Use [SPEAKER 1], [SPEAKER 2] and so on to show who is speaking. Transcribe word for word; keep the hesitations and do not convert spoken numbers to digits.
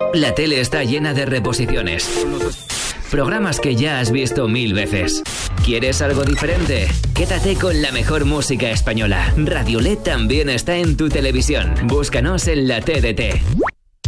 [SPEAKER 1] La tele está llena de reposiciones. Programas que ya has visto mil veces. ¿Quieres algo diferente? Quédate con la mejor música española. Radio L E D también está en tu televisión. Búscanos en la T D T.